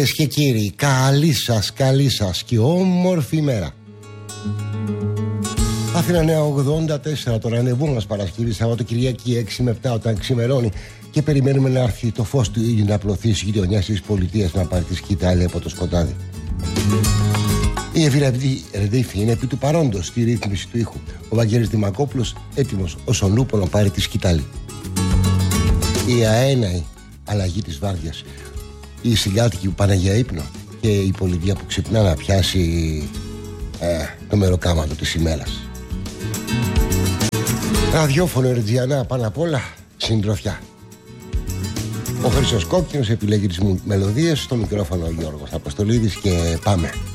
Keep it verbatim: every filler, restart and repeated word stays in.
Κυρίες και κύριοι, καλή σας, καλή σας και όμορφη μέρα. Αθήνα Νέα ογδόντα τέσσερα, το ραντεβού μας Παρασκευή Σαββατοκυριακή έξι με επτά όταν ξημερώνει και περιμένουμε να έρθει το φως του ήλιου να απλωθεί στις γειτονιές της πολιτείας να πάρει τη σκητάλη από το σκοτάδι. Η Ευρωπαϊκή Ρεντήφη είναι επί του παρόντος στη ρύθμιση του ήχου. Ο Βαγγέλης Δημακόπουλος έτοιμος ως ο Λούπο να πάρει τη σκητάλη. Η αέναη αλλαγή της βάρδιας, οι συγκάτοικοι που πάνε για ύπνο και η πολιτεία που ξυπνά να πιάσει ε, το μεροκάματο της ημέρας. Ραδιόφωνο Ερτζιανά, πάνω απ' όλα συντροφιά. Ο Χρυσός Κόκκινος επιλέγει τις μελωδίες, στο μικρόφωνο ο Γιώργος Αποστολίδης και πάμε.